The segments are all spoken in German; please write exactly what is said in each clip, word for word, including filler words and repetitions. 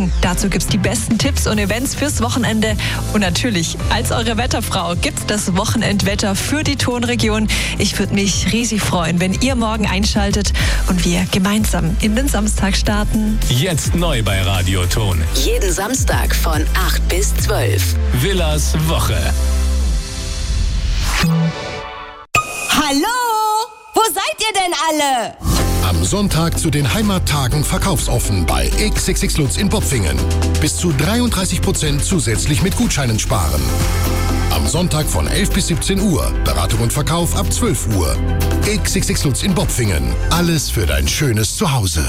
Dazu gibt's die besten Tipps und Events fürs Wochenende. Und natürlich, als eure Wetterfrau gibt's das Wochenendwetter für die Tonregion. Ich würde mich riesig freuen, wenn ihr morgen einschaltet und wir gemeinsam in den Samstag starten. Jetzt neu bei Radioton. Jeden Samstag von acht bis zwölf. Willas Woche. Hallo? Wo seid ihr denn alle? Am Sonntag zu den Heimattagen verkaufsoffen bei X X X Lutz in Bopfingen. Bis zu dreiunddreißig Prozent zusätzlich mit Gutscheinen sparen. Am Sonntag von elf bis siebzehn Uhr. Beratung und Verkauf ab zwölf Uhr. X X X Lutz in Bopfingen. Alles für dein schönes Zuhause.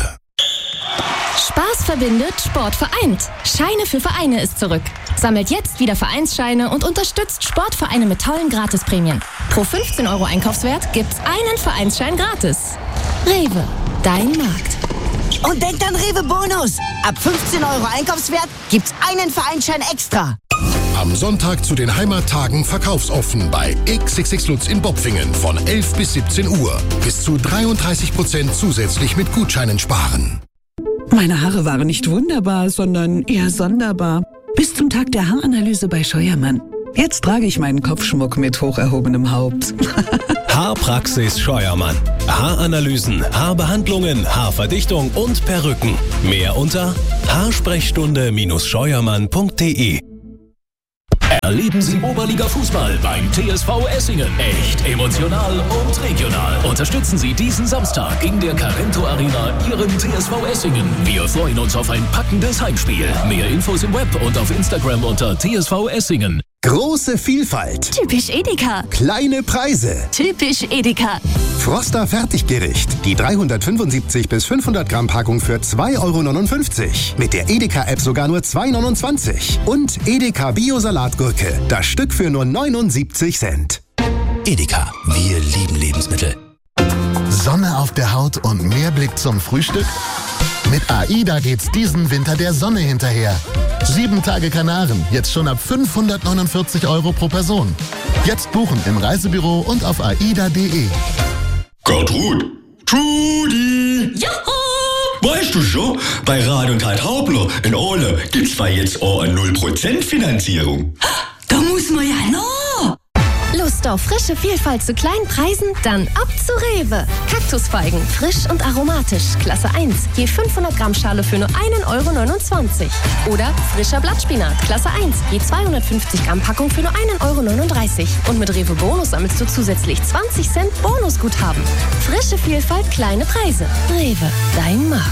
Spaß verbindet, Sport vereint. Scheine für Vereine ist zurück. Sammelt jetzt wieder Vereinsscheine und unterstützt Sportvereine mit tollen Gratisprämien. Pro fünfzehn Euro Einkaufswert gibt's einen Vereinsschein gratis. Rewe, dein Markt. Und denkt an Rewe Bonus. Ab fünfzehn Euro Einkaufswert gibt's einen Vereinsschein extra. Am Sonntag zu den Heimattagen verkaufsoffen bei X X X Lutz in Bopfingen von elf bis siebzehn Uhr. Bis zu dreiunddreißig Prozent zusätzlich mit Gutscheinen sparen. Meine Haare waren nicht wunderbar, sondern eher sonderbar. Bis zum Tag der Haaranalyse bei Scheuermann. Jetzt trage ich meinen Kopfschmuck mit hoch erhobenem Haupt. Haarpraxis Scheuermann. Haaranalysen, Haarbehandlungen, Haarverdichtung und Perücken. Mehr unter haarsprechstunde Scheuermann punkt de. Erleben Sie Oberliga-Fußball beim T S V Essingen. Echt, emotional und regional. Unterstützen Sie diesen Samstag in der Carento Arena Ihren T S V Essingen. Wir freuen uns auf ein packendes Heimspiel. Mehr Infos im Web und auf Instagram unter T S V Essingen. Große Vielfalt. Typisch Edeka. Kleine Preise. Typisch Edeka. Froster Fertiggericht. Die dreihundertfünfundsiebzig bis fünfhundert Gramm Packung für zwei Euro neunundfünfzig. Mit der Edeka-App sogar nur zwei Euro neunundzwanzig. Und Edeka Bio-Salatgurke. Das Stück für nur neunundsiebzig Cent. Edeka. Wir lieben Lebensmittel. Sonne auf der Haut und mehr Blick zum Frühstück? Mit AIDA geht's diesen Winter der Sonne hinterher. Sieben Tage Kanaren, jetzt schon ab fünfhundertneunundvierzig Euro pro Person. Jetzt buchen im Reisebüro und auf aida punkt de. Gertrud! Trudi! Juhu! Weißt du schon, bei Rad und Halt Hauptler in Ole gibt's zwar jetzt auch eine null Prozent Finanzierung. Da muss man ja noch! Lust auf frische Vielfalt zu kleinen Preisen? Dann ab zu Rewe. Kaktusfeigen, frisch und aromatisch, Klasse eins. Je fünfhundert Gramm Schale für nur ein Euro neunundzwanzig. Oder frischer Blattspinat, Klasse eins. Je zweihundertfünfzig Gramm Packung für nur ein Euro neununddreißig. Und mit Rewe Bonus sammelst du zusätzlich zwanzig Cent Bonusguthaben. Frische Vielfalt, kleine Preise. Rewe, dein Markt.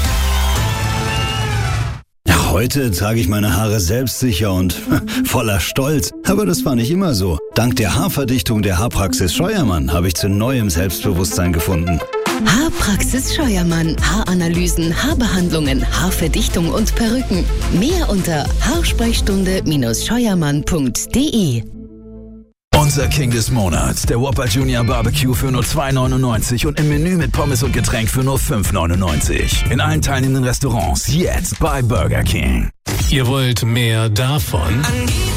Heute trage ich meine Haare selbstsicher und voller Stolz. Aber das war nicht immer so. Dank der Haarverdichtung der Haarpraxis Scheuermann habe ich zu neuem Selbstbewusstsein gefunden. Haarpraxis Scheuermann. Haaranalysen, Haarbehandlungen, Haarverdichtung und Perücken. Mehr unter haarsprechstunde Scheuermann punkt de. Unser King des Monats, der Whopper Junior Barbecue für nur zwei neunundneunzig und im Menü mit Pommes und Getränk für nur fünf neunundneunzig. In allen teilnehmenden Restaurants jetzt bei Burger King. Ihr wollt mehr davon?